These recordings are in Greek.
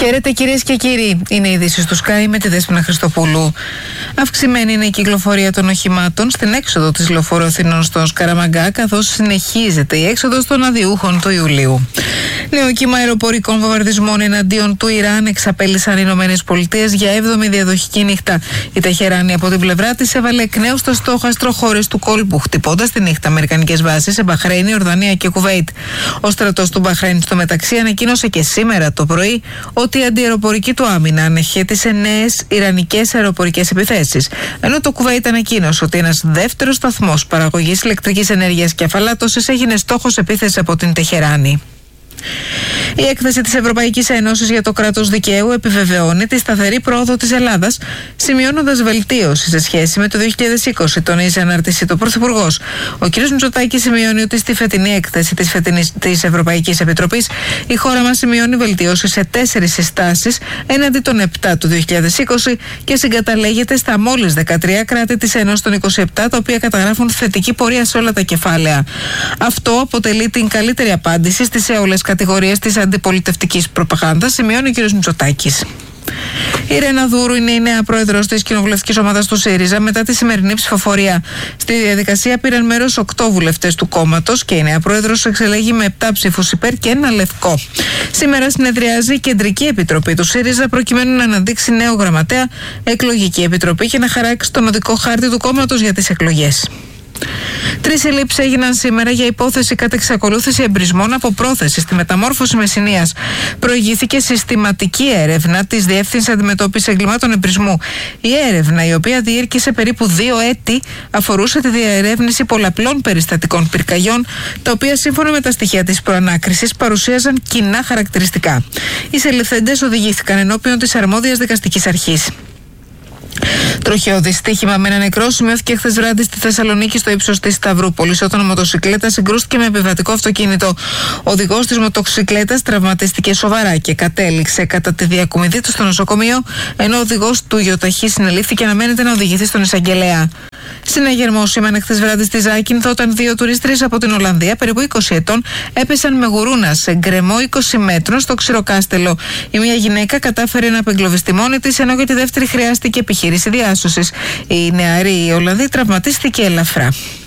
Χαίρετε κυρίες και κύριοι, είναι οι ειδήσεις του Sky με τη Δέσποινα Χριστοπούλου. Αυξημένη είναι η κυκλοφορία των οχημάτων στην έξοδο της Λεωφόρου Αθηνών στο Σκαραμαγκά, καθώς συνεχίζεται η έξοδος των αδειούχων του Ιουλίου. Νέο κύμα αεροπορικών βομβαρδισμών εναντίον του Ιράν εξαπέλυσαν οι ΗΠΑ για 7η διαδοχική νύχτα. Η Τεχεράνη από την πλευρά της έβαλε εκ νέου στο στόχαστρο χώρες του κόλπου, χτυπώντας τη νύχτα αμερικανικές βάσεις σε Μπαχρέινη, Ορδανία και Κουβέιτ. Ο στρατός του Μπαχρέιν στο μεταξύ ανακοίνωσε και σήμερα το πρωί ότι η αντιαεροπορική του άμυνα ανεχέτησε νέες ιρανικές αεροπορικές επιθέσεις. Ενώ το Κουβέιτ ανακοίνωσε ότι ένας δεύτερος σταθμός παραγωγής ηλεκτρικής ενέργειας και αφαλάτωσης έγινε στόχος επίθεσης από την Τεχεράνη. Η έκθεση της Ευρωπαϊκής Ένωσης για το κράτος δικαίου επιβεβαιώνει τη σταθερή πρόοδο της Ελλάδας, σημειώνοντας βελτίωση σε σχέση με το 2020, τονίζει ανάρτηση του Πρωθυπουργός. Ο κ. Μητσοτάκης σημειώνει ότι στη φετινή έκθεση της Ευρωπαϊκής Επιτροπής η χώρα μας σημειώνει βελτίωση σε 4 συστάσεις έναντι των 7 του 2020 και συγκαταλέγεται στα μόλις 13 κράτη της Ένωσης των 27, τα οποία καταγράφουν θετική πορεία σε όλα τα κεφάλαια. Αυτό αποτελεί την καλύτερη απάντηση στις έολες κατηγορίες της αντιπολιτευτικής προπαγάνδας, σημειώνει ο κ. Μητσοτάκης. Η Ρένα Δούρου είναι η νέα πρόεδρος της κοινοβουλευτικής ομάδας του ΣΥΡΙΖΑ μετά τη σημερινή ψηφοφορία. Στη διαδικασία πήραν μέρος 8 βουλευτές του κόμματος και η νέα πρόεδρος εξελέγει με 7 ψήφους υπέρ και 1 λευκό. Σήμερα συνεδριάζει η Κεντρική Επιτροπή του ΣΥΡΙΖΑ προκειμένου να αναδείξει νέο γραμματέα, εκλογική επιτροπή και να χαράξει τον οδικό χάρτη του κόμματος για τις εκλογές. 3 συλλήψεις έγιναν σήμερα για υπόθεση κατά εξακολούθηση εμπρισμών από πρόθεση στη Μεταμόρφωση Μεσσηνίας. Προηγήθηκε συστηματική έρευνα της Διεύθυνσης Αντιμετώπισης Εγκλημάτων Εμπρισμού. Η έρευνα, η οποία διήρκησε περίπου 2 έτη, αφορούσε τη διερεύνηση πολλαπλών περιστατικών πυρκαγιών, τα οποία σύμφωνα με τα στοιχεία της προανάκρισης παρουσίαζαν κοινά χαρακτηριστικά. Οι συλληφθέντες οδηγήθηκαν ενώπιον της αρμόδιας δικαστικής αρχής. Τροχαίο δυστύχημα με ένα νεκρό σημειώθηκε χθες βράδυ στη Θεσσαλονίκη στο ύψος της Σταυρούπολης, όταν η μοτοσικλέτα συγκρούστηκε με επιβατικό αυτοκίνητο. Ο οδηγός της μοτοσικλέτας τραυματίστηκε σοβαρά και κατέληξε κατά τη διακομιδή του στο νοσοκομείο, ενώ ο οδηγός του γιοταχή συνελήφθη και αναμένεται να οδηγηθεί στον εισαγγελέα. Συναγερμό σήμανε χθες βράδυ στη Ζάκυνθο, όταν 2 τουρίστριες από την Ολλανδία, περίπου 20 ετών, έπεσαν με γουρούνα σε γκρεμό 20 μέτρων στο Ξηροκάστελο. Η μία γυναίκα κατάφερε να απεγκλωβιστεί μόνη της, ενώ για τη δεύτερη χρειάστηκε επιχείρηση διάσωσης. Η νεαρή Ολλανδή τραυματίστηκε ελαφρά.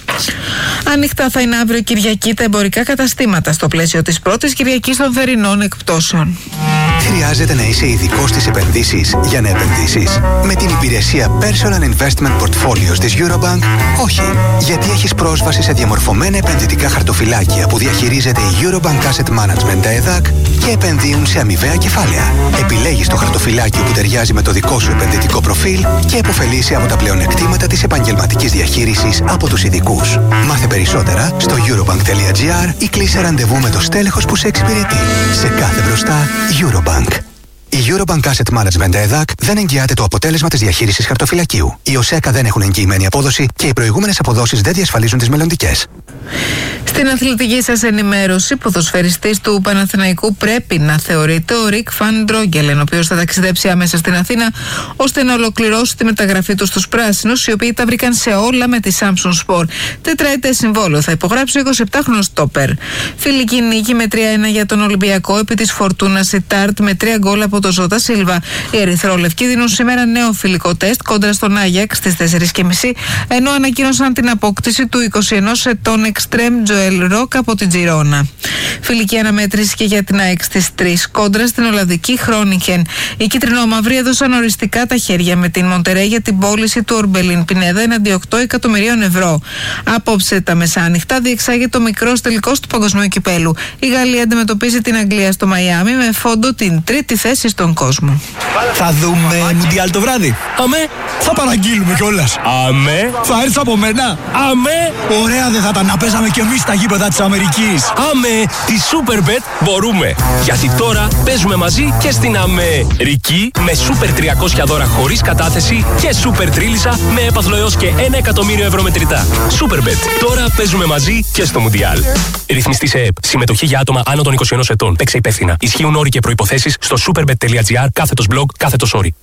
Ανοιχτά θα είναι αύριο Κυριακή τα εμπορικά καταστήματα στο πλαίσιο της πρώτης Κυριακής των θερινών εκπτώσεων. Χρειάζεται να είσαι ειδικός στις επενδύσεις για να επενδύσεις? Με την υπηρεσία Personal Investment Portfolios της Eurobank, όχι. Γιατί έχεις πρόσβαση σε διαμορφωμένα επενδυτικά χαρτοφυλάκια που διαχειρίζεται η Eurobank Asset Management, τα ΕΔΑΚ, και επενδύουν σε αμοιβαία κεφάλαια. Επιλέγεις το χαρτοφυλάκιο που ταιριάζει με το δικό σου επενδυτικό προφίλ και επωφελείσαι από τα πλεονεκτήματα της επαγγελματικής διαχείρισης από τους ειδικούς. Μάθε περισσότερα στο eurobank.gr ή κλείσε ραντεβού με το στέλεχος που σε εξυπηρετεί. Σε κάθε μπροστά, Eurobank. Η Eurobank Asset Management ΕΔΑΚ δεν εγγυάται το αποτέλεσμα της διαχείρισης χαρτοφυλακίου. Οι ΟΣΕΚΑ δεν έχουν εγγυημένη απόδοση και οι προηγούμενες αποδόσεις δεν διασφαλίζουν τις μελλοντικές. Στην αθλητική σας ενημέρωση, ποδοσφαιριστής του Παναθηναϊκού πρέπει να θεωρείται ο Ρικ Φαν Ντρόγκελεν, ο οποίος θα ταξιδέψει άμεσα στην Αθήνα ώστε να ολοκληρώσει τη μεταγραφή του στους πράσινους, οι οποίοι τα βρήκαν σε όλα με τη Samsung Sport. Τετραετές συμβόλαιο θα υπογράψει ο 27χρονος στόπερ. Φιλική νίκη με 3-1 για τον Ολυμπιακό επί της Φορτούνα Σιτάρτ με 3 γκολ από τον Ζώτα Σίλβα. Οι ερυθρόλευκοι δίνουν σήμερα νέο φιλικό τεστ κόντρα στον Άγιαξ στις 4:30, ενώ ανακοίνωσαν την απόκτηση του 21 ετών Extreme Joel Rock από την Τζιρόνα. Φιλική αναμέτρηση και για την ΑΕΚ στις 3 κόντρα στην Ολλανδική Χρόνικεν. Οι κίτρινο-μαυροί έδωσαν οριστικά τα χέρια με την Μοντερέ για την πώληση του Ορμπελίν Πινέδα έναντι 8 εκατομμυρίων ευρώ. Απόψε τα μεσάνυχτα διεξάγεται ο μικρός τελικός του Παγκοσμίου Κυπέλου. Η Γαλλία αντιμετωπίζει την Αγγλία στο Μαϊάμι με φόντο την 3η θέση στον κόσμο. Θα δούμε Μουντιάλ το βράδυ. Αμέ. Θα παραγγείλουμε κιόλας. Αμέ. Θα έρθει από μένα. Αμέ. Ωραία δεν θα ήταν να παίζαμε κι εμείς στα γήπεδα της Αμερικής. Αμέ. Τη Superbet μπορούμε. Γιατί τώρα παίζουμε μαζί και στην Αμερική με Super 300 δώρα χωρίς κατάθεση και Super Τρίλισσα με έπαθλο έως και 1 εκατομμύριο ευρώ μετρητά. Superbet. Τώρα παίζουμε μαζί και στο Μουντιάλ. Ρυθμιστή σε ΕΠ. Συμμετοχή για άτομα άνω των 21 ετών. Παίξε υπεύθυνα. Ισχύουν όροι και προϋποθέσεις στο superbet.gr/blog/όροι.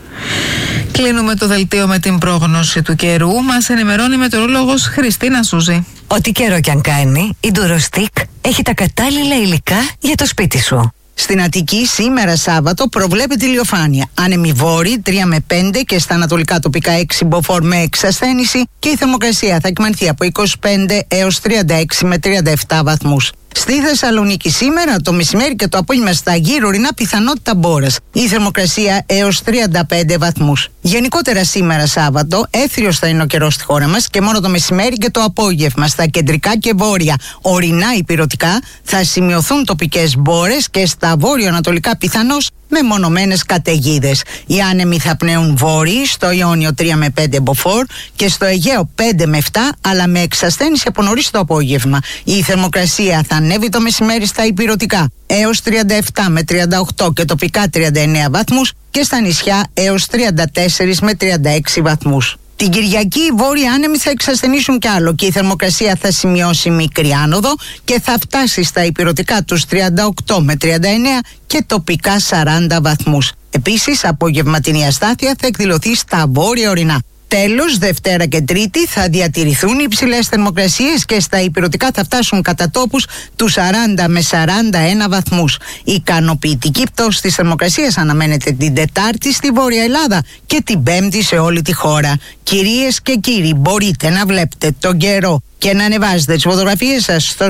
Κλείνουμε το δελτίο με την πρόγνωση του καιρού. Μας ενημερώνει η μετεωρολόγος Χριστίνα Σούζη. Ό,τι καιρό κι αν κάνει, η Durostic έχει τα κατάλληλα υλικά για το σπίτι σου. Στην Αττική σήμερα Σάββατο προβλέπεται ηλιοφάνεια. Άνεμοι βόρειοι 3 με 5 και στα ανατολικά τοπικά 6 μποφόρ με εξασθένηση και η θερμοκρασία θα εκμανθεί από 25 έως 36 με 37 βαθμούς. Στη Θεσσαλονίκη σήμερα το μεσημέρι και το απόγευμα στα γύρω-ορεινά πιθανότητα μπόρας. Η θερμοκρασία έως 35 βαθμούς. Γενικότερα σήμερα Σάββατο έθριος θα είναι ο καιρός στη χώρα μας και μόνο το μεσημέρι και το απόγευμα στα κεντρικά και βόρεια ορεινά υπηρετικά θα σημειωθούν τοπικές μπόρες και στα βόρειο-ανατολικά πιθανώς με μονομένες καταιγίδες. Οι άνεμοι θα πνέουν βόρειοι στο Ιόνιο 3 με 5 μποφόρ και στο Αιγαίο 5 με 7 αλλά με εξασθένηση από νωρίς το απόγευμα. Η θερμοκρασία θα ανέβει το μεσημέρι στα υπηρετικά έως 37 με 38 και τοπικά 39 βαθμούς και στα νησιά έως 34 με 36 βαθμούς. Την Κυριακή οι βόρειοι άνεμοι θα εξασθενήσουν κι άλλο και η θερμοκρασία θα σημειώσει μικρή άνοδο και θα φτάσει στα υπηρετικά τους 38 με 39 και τοπικά 40 βαθμούς. Επίσης, απογευματινή αστάθεια θα εκδηλωθεί στα βόρεια ορεινά. Τέλος, Δευτέρα και Τρίτη θα διατηρηθούν οι υψηλές θερμοκρασίες και στα υπηρετικά θα φτάσουν κατά τόπους τους 40 με 41 βαθμούς. Η ικανοποιητική πτώση της θερμοκρασίας αναμένεται την Τετάρτη στη Βόρεια Ελλάδα και την Πέμπτη σε όλη τη χώρα. Κυρίες και κύριοι, μπορείτε να βλέπετε τον καιρό και να ανεβάζετε τις φωτογραφίες σας στο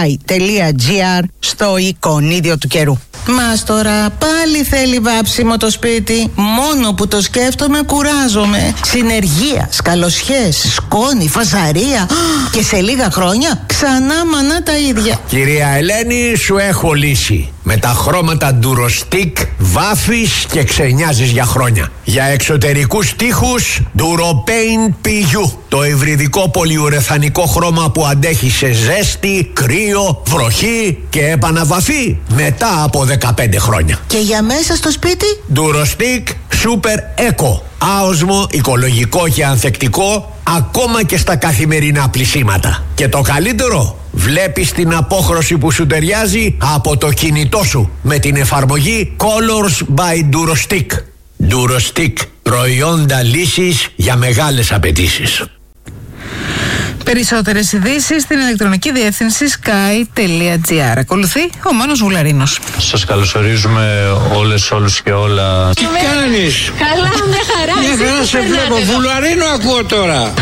sky.gr στο εικονίδιο του καιρού. Μας τώρα πάλι θέλει βάψιμο το σπίτι. Μόνο που το σκέφτομαι κουράζομαι. Συνεργεία, σκαλοσιές, σκόνη, φασαρία. Και σε λίγα χρόνια ξανά μανά τα ίδια. Κυρία Ελένη, σου έχω λύση. Με τα χρώματα Durostic βάφεις και ξενιάζεις για χρόνια. Για εξωτερικούς τοίχους Duropaint PU. Το υβριδικό πολυουρεθανικό χρώμα που αντέχει σε ζέστη, κρύο, βροχή και επαναβαφή μετά από 15 χρόνια. Και για μέσα στο σπίτι Durostic Super Eco. Άοσμο, οικολογικό και ανθεκτικό ακόμα και στα καθημερινά πλυσίματα. Και το καλύτερο, βλέπεις την απόχρωση που σου ταιριάζει από το κινητό σου με την εφαρμογή Colors by Durostic. Durostic, προϊόντα λύσης για μεγάλες απαιτήσεις. Περισσότερες ειδήσεις στην ηλεκτρονική διεύθυνση sky.gr. Ακολουθεί ο Μάνος Βουλαρίνος. Σας καλωσορίζουμε όλους και όλα. Τι κάνεις? Καλά, μια χαρά. Μια χαρά σε βλέπω. Βουλαρίνο ακούω τώρα.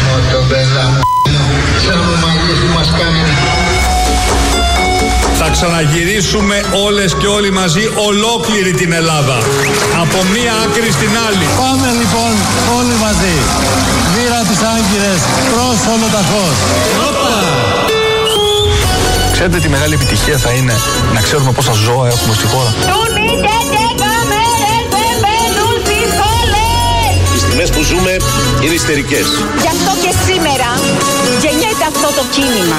Θα ξαναγυρίσουμε όλες και όλοι μαζί ολόκληρη την Ελλάδα. Από μία άκρη στην άλλη. Πάμε λοιπόν όλοι μαζί. Βήρα τις Άγκυρες προς Ολοταχώς. Ξέρετε τι μεγάλη επιτυχία θα είναι να ξέρουμε πόσα ζώα έχουμε στη χώρα. Οι στιγμές που ζούμε είναι ιστερικές. Γι' αυτό και σήμερα γεννιέται αυτό το κίνημα.